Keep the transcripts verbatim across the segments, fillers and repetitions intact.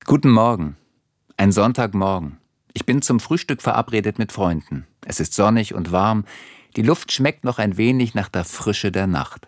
Guten Morgen. Ein Sonntagmorgen. Ich bin zum Frühstück verabredet mit Freunden. Es ist sonnig und warm. Die Luft schmeckt noch ein wenig nach der Frische der Nacht.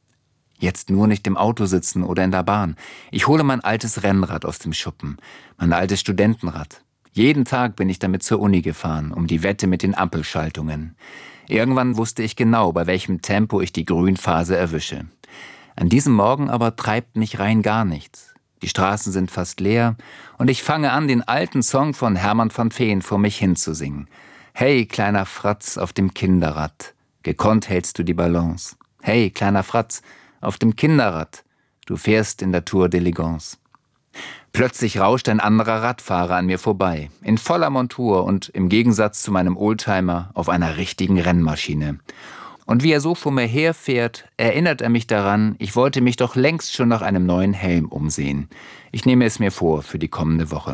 Jetzt nur nicht im Auto sitzen oder in der Bahn. Ich hole mein altes Rennrad aus dem Schuppen. Mein altes Studentenrad. Jeden Tag bin ich damit zur Uni gefahren, um die Wette mit den Ampelschaltungen. Irgendwann wusste ich genau, bei welchem Tempo ich die Grünphase erwische. An diesem Morgen aber treibt mich rein gar nichts. Die Straßen sind fast leer und ich fange an, den alten Song von Hermann van Veen vor mich hinzusingen. Hey, kleiner Fratz auf dem Kinderrad, gekonnt hältst du die Balance. Hey, kleiner Fratz auf dem Kinderrad, du fährst in der Tour d'Elegance. Plötzlich rauscht ein anderer Radfahrer an mir vorbei, in voller Montur und im Gegensatz zu meinem Oldtimer auf einer richtigen Rennmaschine. Und wie er so vor mir herfährt, erinnert er mich daran, ich wollte mich doch längst schon nach einem neuen Helm umsehen. Ich nehme es mir vor für die kommende Woche.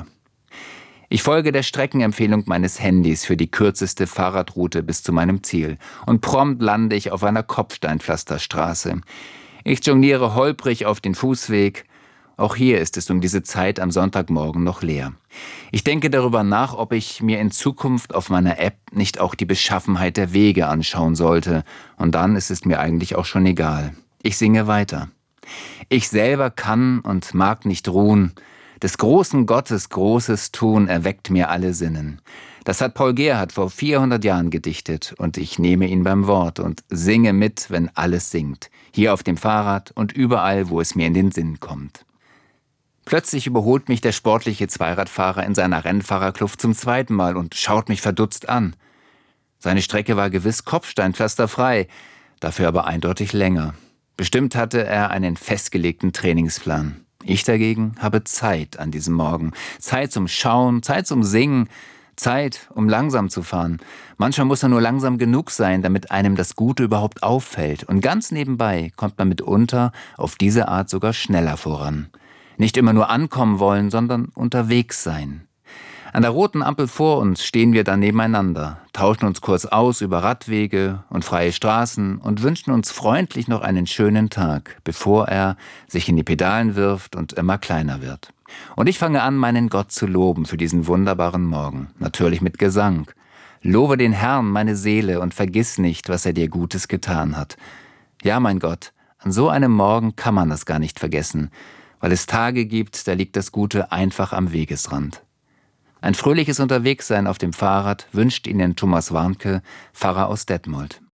Ich folge der Streckenempfehlung meines Handys für die kürzeste Fahrradroute bis zu meinem Ziel. Und prompt lande ich auf einer Kopfsteinpflasterstraße. Ich jongliere holprig auf den Fußweg. Auch hier ist es um diese Zeit am Sonntagmorgen noch leer. Ich denke darüber nach, ob ich mir in Zukunft auf meiner App nicht auch die Beschaffenheit der Wege anschauen sollte. Und dann ist es mir eigentlich auch schon egal. Ich singe weiter. Ich selber kann und mag nicht ruhen. Des großen Gottes großes Tun erweckt mir alle Sinnen. Das hat Paul Gerhardt vor vierhundert Jahren gedichtet und ich nehme ihn beim Wort und singe mit, wenn alles singt. Hier auf dem Fahrrad und überall, wo es mir in den Sinn kommt. Plötzlich überholt mich der sportliche Zweiradfahrer in seiner Rennfahrerkluft zum zweiten Mal und schaut mich verdutzt an. Seine Strecke war gewiss kopfsteinpflasterfrei, dafür aber eindeutig länger. Bestimmt hatte er einen festgelegten Trainingsplan. Ich dagegen habe Zeit an diesem Morgen. Zeit zum Schauen, Zeit zum Singen, Zeit, um langsam zu fahren. Manchmal muss er nur langsam genug sein, damit einem das Gute überhaupt auffällt. Und ganz nebenbei kommt man mitunter auf diese Art sogar schneller voran. Nicht immer nur ankommen wollen, sondern unterwegs sein. An der roten Ampel vor uns stehen wir dann nebeneinander, tauschen uns kurz aus über Radwege und freie Straßen und wünschen uns freundlich noch einen schönen Tag, bevor er sich in die Pedalen wirft und immer kleiner wird. Und ich fange an, meinen Gott zu loben für diesen wunderbaren Morgen, natürlich mit Gesang. Lobe den Herrn, meine Seele, und vergiss nicht, was er dir Gutes getan hat. Ja, mein Gott, an so einem Morgen kann man das gar nicht vergessen, weil es Tage gibt, da liegt das Gute einfach am Wegesrand. Ein fröhliches Unterwegssein auf dem Fahrrad wünscht Ihnen Thomas Warnke, Pfarrer aus Detmold.